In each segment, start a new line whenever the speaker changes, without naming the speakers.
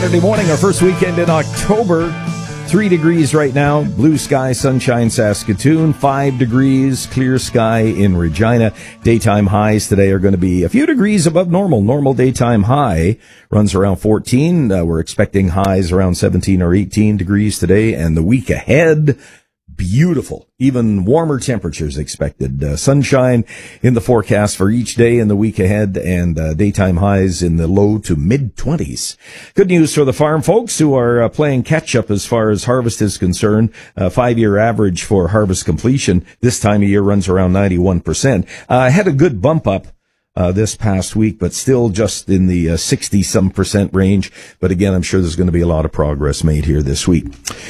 Saturday morning, our first weekend in October. 3 degrees right now, blue sky, sunshine, Saskatoon. 5 degrees, clear sky in Regina. Daytime highs today are going to be a few degrees above normal. Normal daytime high runs around 14. We're expecting highs around 17 or 18 degrees today. And the week ahead, beautiful, even warmer temperatures expected. Sunshine in the forecast for each day in the week ahead, and daytime highs in the low to mid-20s. Good news for the farm folks who are playing catch-up as far as harvest is concerned. 5-year average for harvest completion this time of year runs around 91%. Had a good bump up this past week, but still just in the 60-some% range. But again, I'm sure there's going to be a lot of progress made here this week.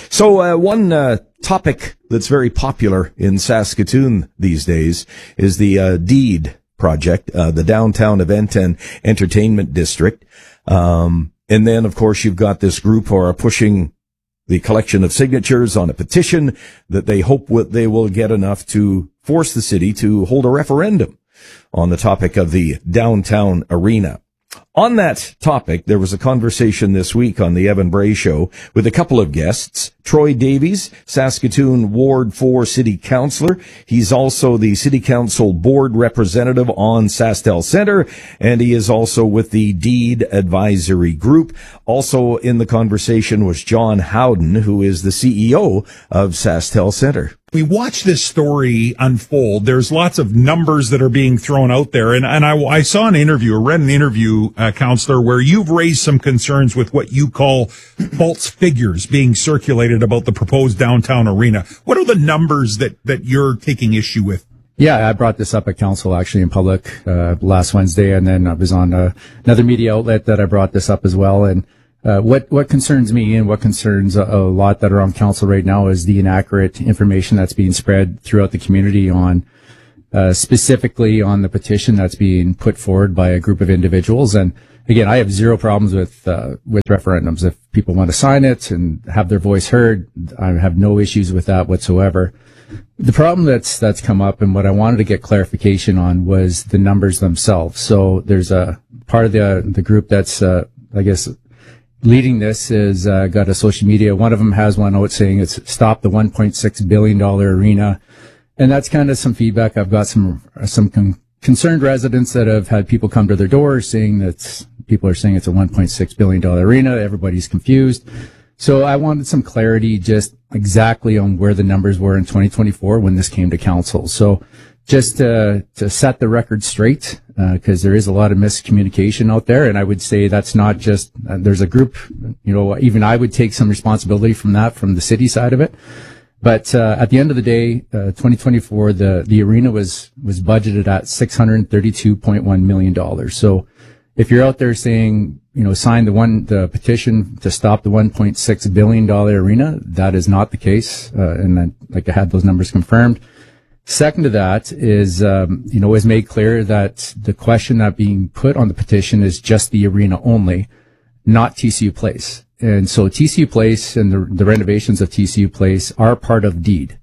So one topic that's very popular in Saskatoon these days is the DEED project, the Downtown Event and Entertainment District. And then, of course, you've got this group who are pushing the collection of signatures on a petition that they hope they will get enough to force the city to hold a referendum on the topic of the downtown arena. On that topic, there was a conversation this week on the Evan Bray Show with a couple of guests. Troy Davies, Saskatoon Ward 4 City Councillor. He's also the City Council Board Representative on SaskTel Centre, and he is also with the DEED Advisory Group. Also in the conversation was John Howden, who is the CEO of SaskTel Centre.
We watch this story unfold. There's lots of numbers that are being thrown out there. And I saw an interview, or read an interview, Counselor, where you've raised some concerns with what you call false figures being circulated about the proposed downtown arena. What are the numbers that you're taking issue with?
Yeah, I brought this up at council actually in public last Wednesday, and then I was on another media outlet that I brought this up as well. And what concerns me and what concerns a lot that are on council right now is the inaccurate information that's being spread throughout the community on specifically on the petition that's being put forward by a group of individuals. And again, I have zero problems with referendums. If people want to sign it and have their voice heard, I have no issues with that whatsoever. The problem that's come up, and what I wanted to get clarification on, was the numbers themselves. So there's a part of the group that's I guess leading this is got a social media. One of them has one out saying it's stop the $1.6 billion arena. And that's kind of some feedback. I've got some concerned residents that have had people come to their doors saying that people are saying it's a $1.6 billion arena. Everybody's confused. So I wanted some clarity just exactly on where the numbers were in 2024 when this came to council. So just to set the record straight, because there is a lot of miscommunication out there. And I would say that's not just, there's a group, even I would take some responsibility from that, from the city side of it. But at the end of the day, 2024, the arena was budgeted at $632.1 million. So if you're out there saying, sign the petition to stop the $1.6 billion arena, that is not the case. And I had those numbers confirmed. Second to that is, is made clear that the question that being put on the petition is just the arena only, not TCU Place. And so TCU Place and the renovations of TCU Place are part of DEED.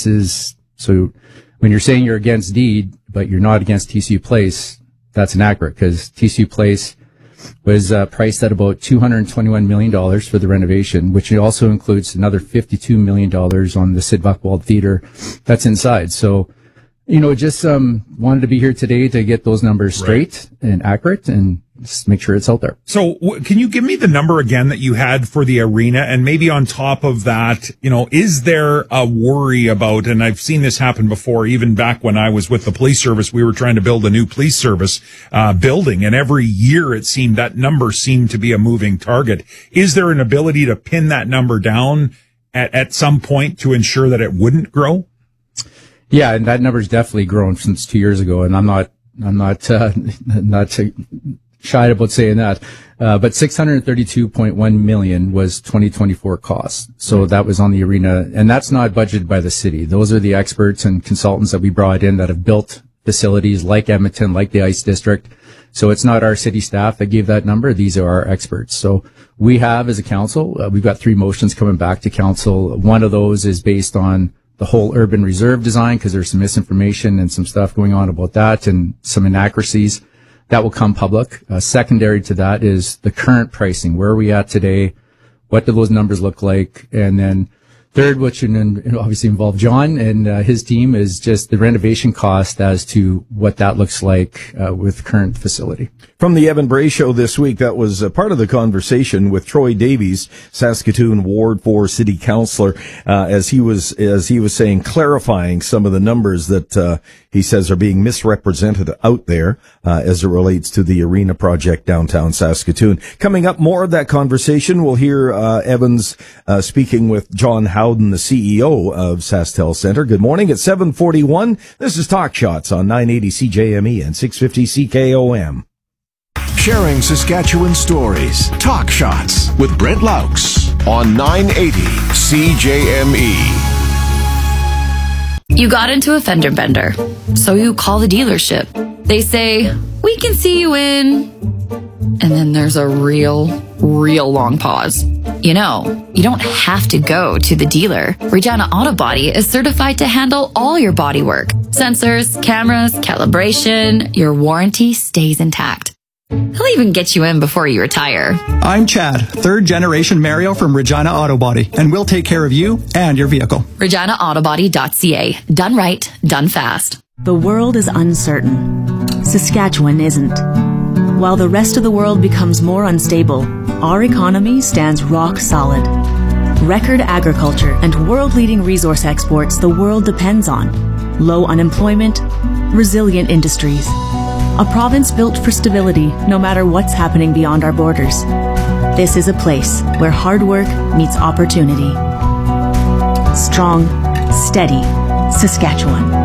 So when you're saying you're against DEED, but you're not against TCU Place, that's inaccurate, because TCU Place was priced at about $221 million for the renovation, which also includes another $52 million on the Sid Buchwald Theater that's inside. So, just wanted to be here today to get those numbers straight and accurate and just make sure it's out there.
So can you give me the number again that you had for the arena? And maybe on top of that, is there a worry about, and I've seen this happen before, even back when I was with the police service, we were trying to build a new police service building, and every year that number seemed to be a moving target. Is there an ability to pin that number down at some point to ensure that it wouldn't grow?
Yeah, and that number's definitely grown since 2 years ago, and I'm not shy about saying that. But $632.1 million was 2024 costs. So that was on the arena, and that's not budgeted by the city. Those are the experts and consultants that we brought in that have built facilities like Edmonton, like the Ice District. So it's not our city staff that gave that number. These are our experts. So we have, as a council, we've got 3 motions coming back to council. One of those is based on the whole urban reserve design, because there's some misinformation and some stuff going on about that and some inaccuracies. that will come public. Secondary to that is the current pricing. Where are we at today? What do those numbers look like? And then third, which obviously involve John and his team, is just the renovation cost as to what that looks like with current facility.
From the Evan Bray Show this week, that was part of the conversation with Troy Davies, Saskatoon Ward 4 City Councillor, as he was saying, clarifying some of the numbers that he says are being misrepresented out there as it relates to the arena project downtown Saskatoon. Coming up, more of that conversation. We'll hear Evans speaking with John Howden, the CEO of SaskTel Centre. Good morning. At 7:41, this is Talk Shots on 980 CJME and 650 CKOM.
Sharing Saskatchewan stories. Talk Shots with Brent Laux on 980 CJME.
You got into a fender bender, so you call the dealership. They say, "We can see you in," and then there's a real long pause. You know, you don't have to go to the dealer. Regina Auto Body is certified to handle all your body work. Sensors, cameras, calibration, your warranty stays intact. He'll even get you in before you retire.
I'm Chad, third generation Mario from Regina Auto Body, and we'll take care of you and your vehicle.
ReginaAutobody.ca. Done right, done fast.
The world is uncertain. Saskatchewan isn't. While the rest of the world becomes more unstable, our economy stands rock solid. Record agriculture and world-leading resource exports the world depends on. Low unemployment, resilient industries. A province built for stability no matter what's happening beyond our borders. This is a place where hard work meets opportunity. Strong, steady Saskatchewan.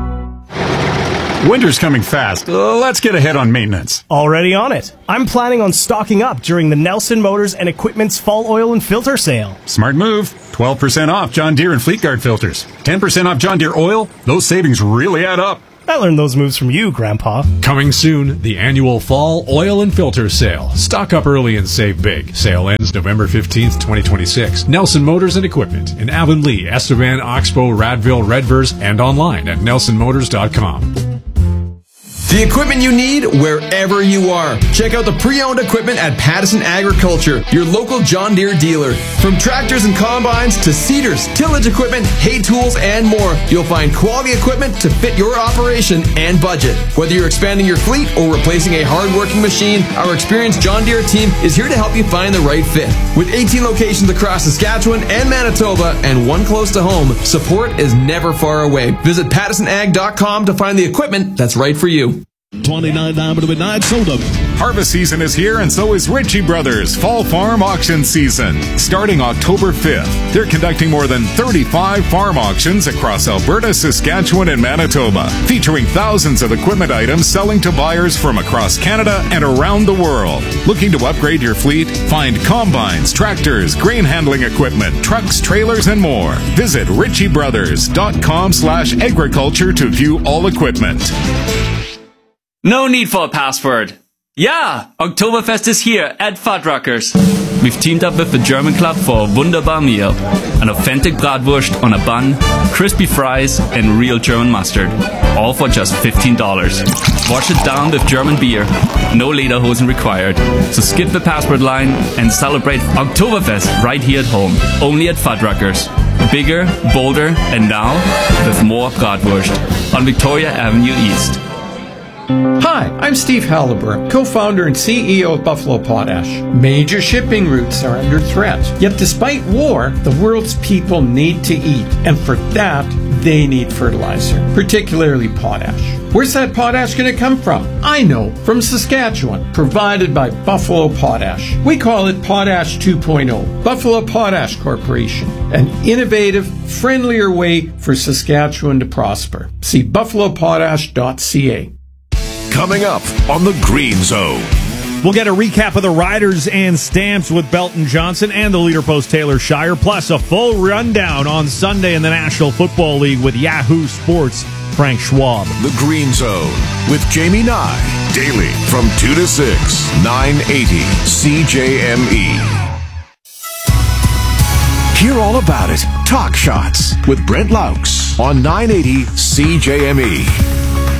Winter's coming fast. Let's get ahead on maintenance.
Already on it. I'm planning on stocking up during the Nelson Motors and Equipment's fall oil and filter sale.
Smart move. 12% off John Deere and Fleet Guard filters. 10% off John Deere oil. Those savings really add up.
I learned those moves from you, Grandpa.
Coming soon, the annual Fall Oil and Filter Sale. Stock up early and save big. Sale ends November 15th, 2026. Nelson Motors and Equipment in Avonlea, Estevan, Oxbow, Radville, Redvers, and online at nelsonmotors.com.
The equipment you need wherever you are. Check out the pre-owned equipment at Pattison Agriculture, your local John Deere dealer. From tractors and combines to seeders, tillage equipment, hay tools, and more, you'll find quality equipment to fit your operation and budget. Whether you're expanding your fleet or replacing a hard-working machine, our experienced John Deere team is here to help you find the right fit. With 18 locations across Saskatchewan and Manitoba and one close to home, support is never far away. Visit PattisonAg.com to find the equipment that's right for you.
29.99 sold up.
Harvest season is here, and so is Ritchie Brothers Fall Farm Auction Season. Starting October 5th, they're conducting more than 35 farm auctions across Alberta, Saskatchewan, and Manitoba, featuring thousands of equipment items selling to buyers from across Canada and around the world. Looking to upgrade your fleet? Find combines, tractors, grain handling equipment, trucks, trailers, and more. Visit ritchiebrothers.com/agriculture to view all equipment.
No need for a password. Yeah, Oktoberfest is here at Fuddruckers. We've teamed up with the German Club for a wunderbar meal. An authentic bratwurst on a bun, crispy fries, and real German mustard. All for just $15. Wash it down with German beer. No lederhosen required. So skip the password line and celebrate Oktoberfest right here at home. Only at Fuddruckers. Bigger, bolder, and now with more bratwurst on Victoria Avenue East.
Hi, I'm Steve Halliburton, co-founder and CEO of Buffalo Potash. Major shipping routes are under threat. Yet despite war, the world's people need to eat. And for that, they need fertilizer, particularly potash. Where's that potash going to come from? I know, from Saskatchewan, provided by Buffalo Potash. We call it Potash 2.0. Buffalo Potash Corporation, an innovative, friendlier way for Saskatchewan to prosper. See buffalopotash.ca.
Coming up on the Green Zone.
We'll get a recap of the riders and stamps with Belton Johnson and the leader post Taylor Shire, plus a full rundown on Sunday in the National Football League with Yahoo Sports' Frank Schwab.
The Green Zone with Jamie Nye. Daily from 2 to 6, 980 CJME. Hear all about it. Talk Shots with Brent Laux on 980 CJME.